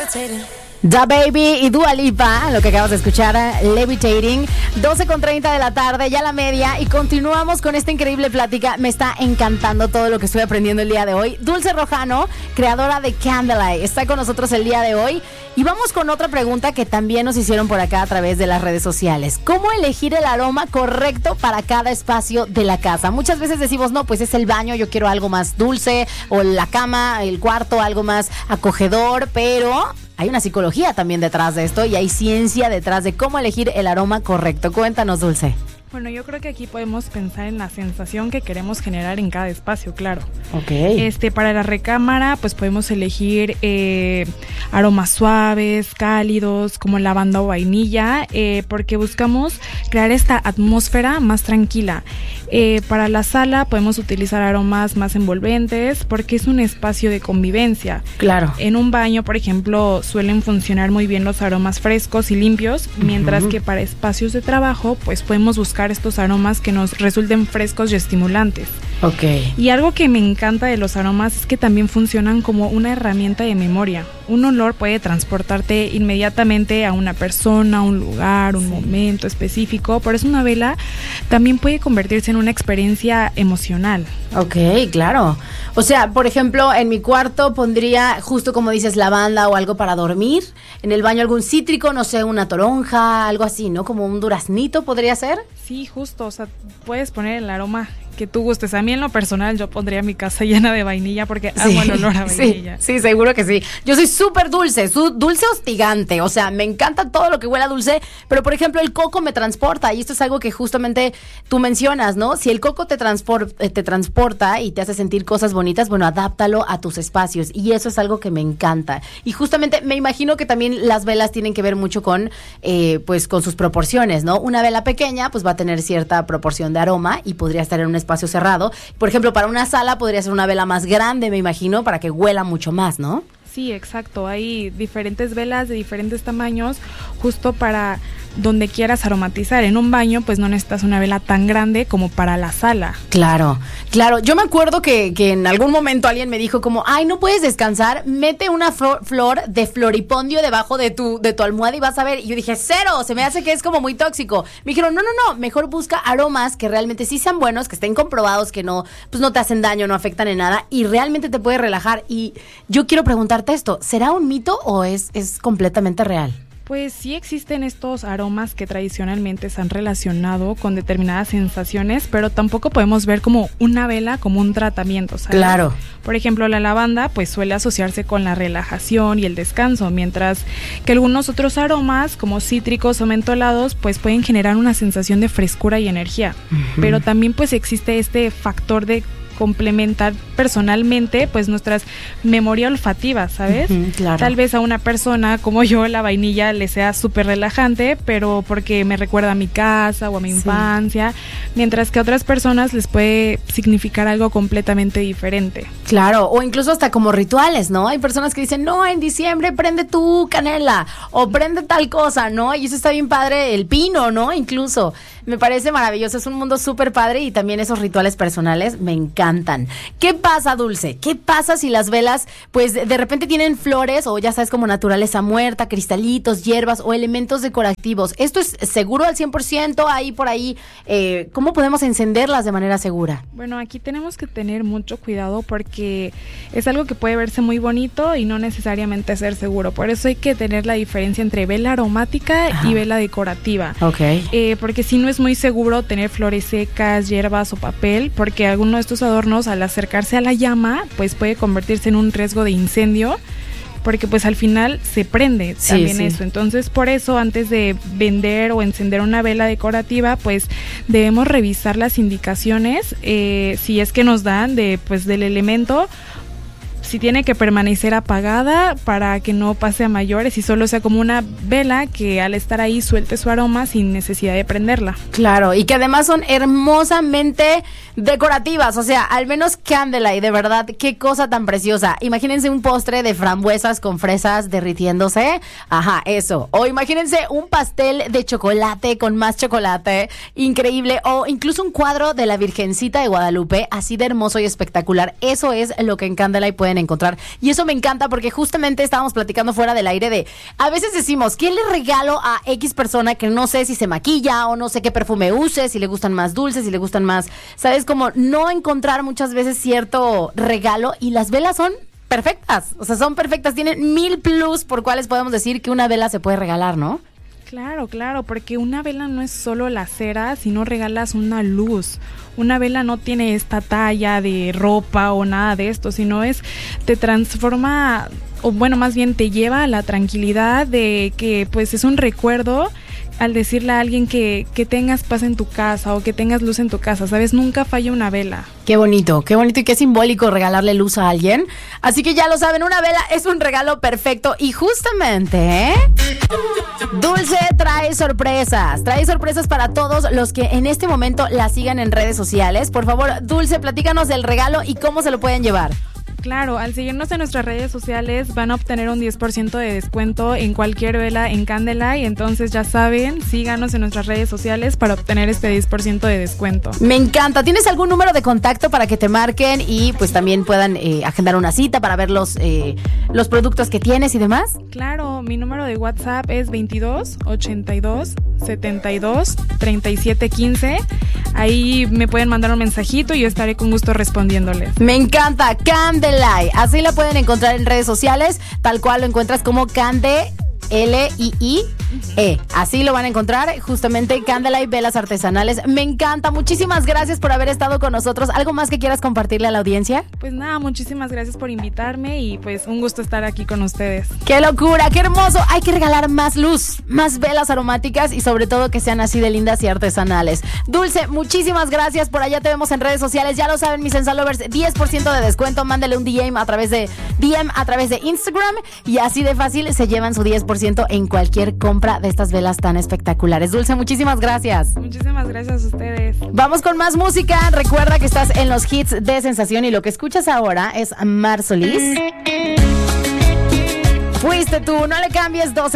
Da Baby y Dua Lipa, lo que acabas de escuchar, Levitating, 12:30 de la tarde, ya la media, y continuamos con esta increíble plática. Me está encantando todo lo que estoy aprendiendo el día de hoy. Dulce Rojano, creadora de Candlelight, está con nosotros el día de hoy. Y vamos con otra pregunta que también nos hicieron por acá a través de las redes sociales. ¿Cómo elegir el aroma correcto para cada espacio de la casa? Muchas veces decimos, no, pues es el baño, yo quiero algo más dulce, o la cama, el cuarto, algo más acogedor, pero hay una psicología también detrás de esto y hay ciencia detrás de cómo elegir el aroma correcto. Cuéntanos, Dulce. Bueno, yo creo que aquí podemos pensar en la sensación que queremos generar en cada espacio, claro. Ok. Para la recámara, pues podemos elegir aromas suaves, cálidos, como lavanda o vainilla, porque buscamos crear esta atmósfera más tranquila. Para la sala podemos utilizar aromas más envolventes, porque es un espacio de convivencia. Claro. En un baño, por ejemplo, suelen funcionar muy bien los aromas frescos y limpios, mientras que para espacios de trabajo, pues podemos buscar estos aromas que nos resulten frescos y estimulantes. Ok. Y algo que me encanta de los aromas es que también funcionan como una herramienta de memoria. Un olor puede transportarte inmediatamente a una persona, un lugar, un momento específico. Por eso una vela también puede convertirse en una experiencia emocional. Ok, claro. O sea, por ejemplo, en mi cuarto pondría, justo como dices, lavanda o algo para dormir. En el baño algún cítrico, no sé, una toronja, algo así, ¿no? Como un duraznito podría ser. Sí, justo. O sea, puedes poner el aroma que tú gustes. A mí en lo personal yo pondría mi casa llena de vainilla porque amo el olor a vainilla. Sí, seguro que sí. Yo soy súper dulce, dulce hostigante, o sea, me encanta todo lo que huela dulce, pero por ejemplo el coco me transporta y esto es algo que justamente tú mencionas, ¿no? Si el coco te transporta y te hace sentir cosas bonitas, bueno, adáptalo a tus espacios y eso es algo que me encanta. Y justamente me imagino que también las velas tienen que ver mucho con, pues con sus proporciones, ¿no? Una vela pequeña pues va a tener cierta proporción de aroma y podría estar en un espacio cerrado. Por ejemplo, para una sala podría ser una vela más grande, me imagino, para que huela mucho más, ¿no? Sí, exacto. Hay diferentes velas de diferentes tamaños justo para donde quieras aromatizar. En un baño, pues no necesitas una vela tan grande como para la sala. Claro, claro. Yo me acuerdo que en algún momento alguien me dijo como, ay, no puedes descansar, mete una flor de floripondio debajo de tu almohada y vas a ver. Y yo dije, cero, se me hace que es como muy tóxico. Me dijeron, no, mejor busca aromas que realmente sí sean buenos, que estén comprobados, que no, pues no te hacen daño, no afectan en nada y realmente te puede relajar. Y yo quiero preguntarte esto, ¿será un mito o es completamente real? Pues sí existen estos aromas que tradicionalmente se han relacionado con determinadas sensaciones, pero tampoco podemos ver como una vela como un tratamiento, ¿sabes? Claro. Por ejemplo, la lavanda pues suele asociarse con la relajación y el descanso, mientras que algunos otros aromas como cítricos o mentolados pues pueden generar una sensación de frescura y energía. Pero también pues existe este factor de complementar personalmente pues nuestras memorias olfativas, ¿sabes? Claro. Tal vez a una persona como yo la vainilla le sea súper relajante, pero porque me recuerda a mi casa o a mi infancia, mientras que a otras personas les puede significar algo completamente diferente. Claro, o incluso hasta como rituales, ¿no? Hay personas que dicen, no, en diciembre prende tu canela o prende tal cosa, ¿no? Y eso está bien padre, el pino, ¿no? Incluso, me parece maravilloso, es un mundo súper padre y también esos rituales personales me encantan. ¿Qué pasa, Dulce? ¿Qué pasa si las velas, pues de repente tienen flores o ya sabes como naturaleza muerta, cristalitos, hierbas o elementos decorativos? ¿Esto es seguro al 100%? Ahí por ahí, ¿cómo podemos encenderlas de manera segura? Bueno, aquí tenemos que tener mucho cuidado porque es algo que puede verse muy bonito y no necesariamente ser seguro. Por eso hay que tener la diferencia entre vela aromática y vela decorativa. Porque si no es muy seguro tener flores secas, hierbas o papel, porque alguno de estos adornos al acercarse a la llama pues puede convertirse en un riesgo de incendio, porque pues al final se prende también eso. Entonces por eso antes de vender o encender una vela decorativa pues debemos revisar las indicaciones, si es que nos dan del elemento, si tiene que permanecer apagada para que no pase a mayores y solo sea como una vela que al estar ahí suelte su aroma sin necesidad de prenderla. Claro, y que además son hermosamente decorativas, o sea, al menos Candlelight, de verdad, qué cosa tan preciosa. Imagínense un postre de frambuesas con fresas derritiéndose, ajá, eso. O imagínense un pastel de chocolate con más chocolate, increíble. O incluso un cuadro de la Virgencita de Guadalupe, así de hermoso y espectacular. Eso es lo que en Candlelight pueden pueden encontrar. Y eso me encanta porque justamente estábamos platicando fuera del aire de, a veces decimos, ¿qué le regalo a X persona que no sé si se maquilla o no sé qué perfume use, si le gustan más dulces, si le gustan más, ¿sabes? Como no encontrar muchas veces cierto regalo, y las velas son perfectas, o sea, son perfectas, tienen 1000 plus por cuales podemos decir que una vela se puede regalar, ¿no? Claro, porque una vela no es solo la cera, sino regalas una luz. Una vela no tiene esta talla de ropa o nada de esto, sino te transforma, o bueno, más bien te lleva a la tranquilidad de que pues es un recuerdo al decirle a alguien que tengas paz en tu casa o que tengas luz en tu casa, ¿sabes? Nunca falla una vela. Qué bonito y qué simbólico regalarle luz a alguien. Así que ya lo saben, una vela es un regalo perfecto. Y justamente, Dulce trae sorpresas para todos los que en este momento la sigan en redes sociales. Por favor, Dulce, platícanos del regalo y cómo se lo pueden llevar. Claro, al seguirnos en nuestras redes sociales van a obtener un 10% de descuento en cualquier vela en Candlelight. Entonces ya saben, síganos en nuestras redes sociales para obtener este 10% de descuento. Me encanta. ¿Tienes algún número de contacto para que te marquen y pues también puedan agendar una cita para ver los productos que tienes y demás? Claro, mi número de WhatsApp es 22 82 72 37 15. Ahí me pueden mandar un mensajito y yo estaré con gusto respondiéndoles. Me encanta, Candlelight. Así la pueden encontrar en redes sociales, tal cual lo encuentras como Cande L-I-I-E. Así lo van a encontrar, justamente Candlelight, velas artesanales. Me encanta, muchísimas gracias por haber estado con nosotros. ¿Algo más que quieras compartirle a la audiencia? Pues nada, muchísimas gracias por invitarme y pues un gusto estar aquí con ustedes. ¡Qué locura, qué hermoso! Hay que regalar más luz, más velas aromáticas y sobre todo que sean así de lindas y artesanales. Dulce, muchísimas gracias. Por allá te vemos en redes sociales. Ya lo saben, mis Sensalovers, 10% de descuento. Mándale un DM a través de Instagram y así de fácil se llevan su 10% en cualquier compra de estas velas tan espectaculares. Dulce, muchísimas gracias. Muchísimas gracias a ustedes. Vamos con más música. Recuerda que estás en los hits de Sensación y lo que escuchas ahora es Mar Solís. Fuiste tú, no le cambies. 12